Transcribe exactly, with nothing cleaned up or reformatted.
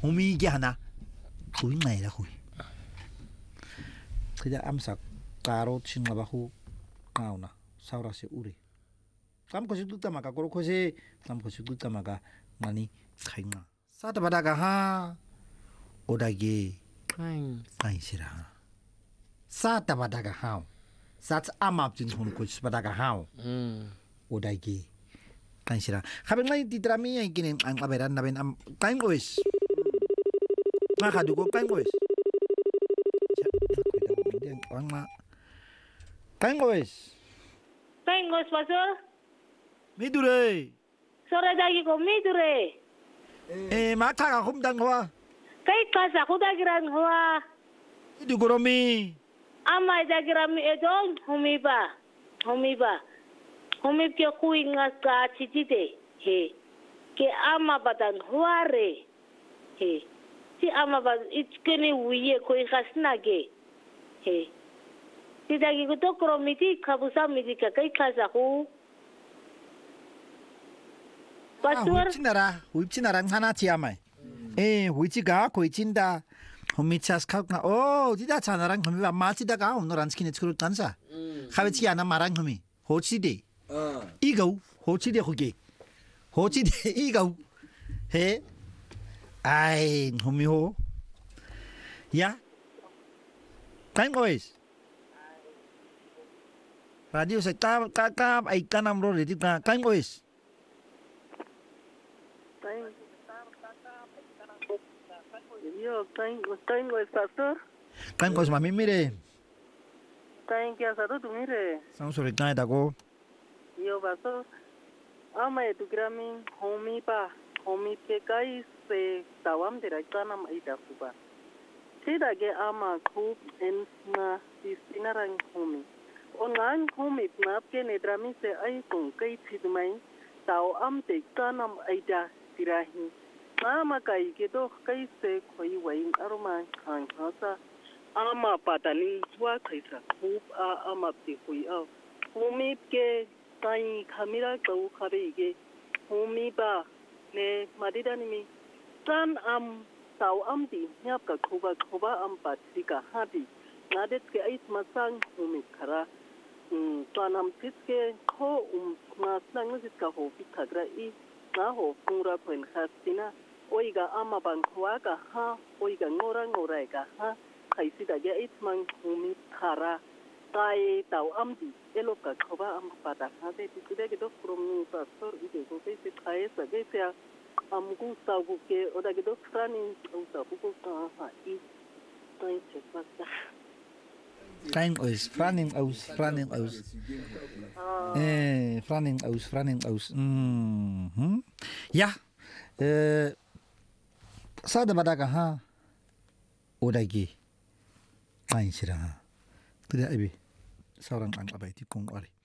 호미게 하나 hui này là hui thì âm sắc caro chin là bahu nào na sau đó sẽ uri tam có sự tụt mà cả cô có sẽ tam có sự tụt mà cả mani khai nga sa ta bada ka ha odage Kain. kain sira sa ta bada ka ha sa amap chin hon ko bada ka ha Mm. odage kain sira habeng lai ti trami ay kinin ang kaberan na ben am kain ois nga ka dugo kain ois Orang mak. Kain guys. Kain guys pasal. Midure. Sore dagi ko midure. Eh maka ka kumdang hoa. Kai kasa ko dagiran hoa. Idu goromi. Ama dagiran mi edon humiba. Humiba. Humib ke kuinga ka chitite. He. Ke ama badan huare. He. Si ama bad itkeni wiye koi khasnage. He. Si dagi ko to kromiti kabusa midi ka kai kasa ko. Pastor. Huipchinara, huipchinara hana chiamai. Eh, huipchiga koichinda. Humichas kakna. Oh, tidak chanarang humi ba machida ka ono ranskine chkurut tansa. Khabechi ana marang humi. Hochide. Ah. Igau, hochide hoge. Hochide igau. He. Ai, humi ho. Ya. Kain guys. Radio sa ka ka ka ay kanam ro ready ka kain guys. Yo, kain kain guys pastor. Kain guys mami mire. Kain kya satu tu mire. Sang sore kai dago. Yo pastor. Ama itu kami homi pa homi ke kai se tawam de kanam ida kuba. Tidak ke ama kup en na sinarang homi. Ongan homi nap ke nedrami se ai kong kai chidmai tau am te kanam ida tirahi. Ama kai ke do kai se koi wain aroma kan hasa ama patanin wa kaisa kup a ama te koi a homi ke kai kamera kau kabe ke homi ba ne madidani mi san am tau am di nyap ka kuba kuba am patri ka hadi nadet ke ait masang homi khara um tanam tit ke ko um na sang nit ka ho pi khagra i na ho pura phen khastina oiga ama bang khwa ka ha oiga ngora ngora ka ha khaisi da ge ait mang homi khara kai tau am di elo ka kuba am pada ha de ti de ke do from pastor ide ko pe se khai sa ge se amgu sagu ke oda ke do frani usa buku ka ha i tai che pasta Kain guys, franning aus, franning aus. Eh, franning aus, franning aus. Hmm. Ya. Eh sada badaga ha. Odagi. Kain sira. Tidak ibi. Seorang ang abay ti kong ari.